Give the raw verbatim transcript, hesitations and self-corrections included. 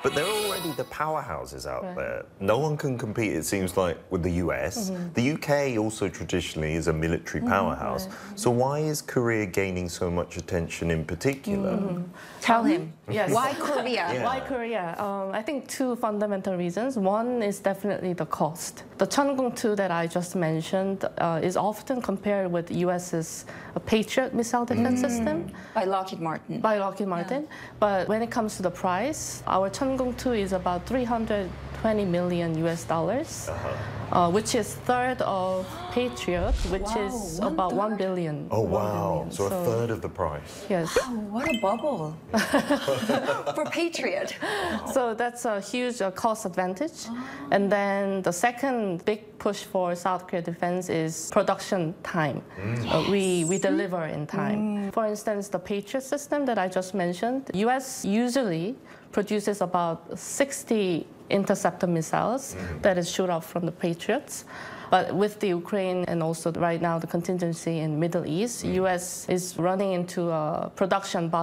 But they're already the powerhouses out Right. there. No one can compete, it seems like, with the U S. Mm-hmm. The U K also traditionally is a military powerhouse. Right. So why is Korea gaining so much attention in particular? Mm-hmm. Tell him. Yes. Why Korea? Yeah. Why Korea? Um, I think two fundamental reasons. One is definitely the cost. The Cheongung two that I just mentioned uh, is often compared with U S's Patriot missile defense system By Lockheed Martin. by Lockheed Martin. But when it comes to the price, our Cheongung two is about three hundred twenty million U S dollars, uh, which is third of Patriot, which Wow, is one about one third? billion. Oh, one wow. billion. So, a third of the price. Yes. Oh, what a bubble. For Patriot. So that's a huge uh, cost advantage. And then the second big push for South Korea defense is production time. Uh, we, we deliver in time. For instance, the Patriot system that I just mentioned, U S usually produces about sixty interceptor missiles that is shoot off from the Patriots. But with the Ukraine and also right now the contingency in Middle East, U S is running into a production bottleneck.